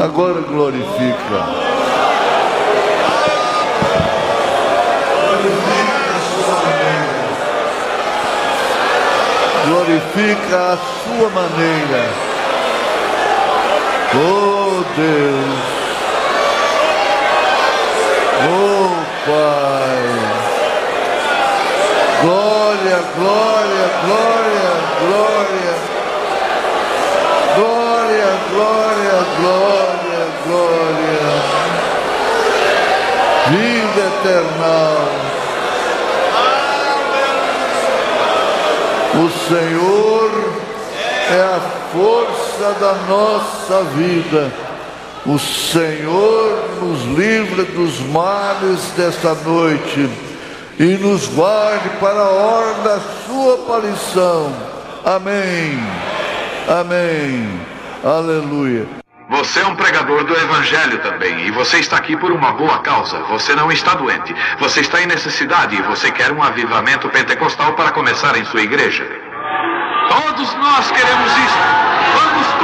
Agora glorifica. Glorifica a sua maneira. Oh Deus. Oh Pai. Glória, glória, glória, glória. Glória, glória, glória, glória. Vida eternal. O Senhor é a força da nossa vida. O Senhor nos livra dos males desta noite e nos guarde para a hora da sua aparição. Amém. Amém. Aleluia. Você é um pregador do Evangelho também, e você está aqui por uma boa causa. Você não está doente, você está em necessidade e você quer um avivamento pentecostal para começar em sua igreja. Todos nós queremos isso. Vamos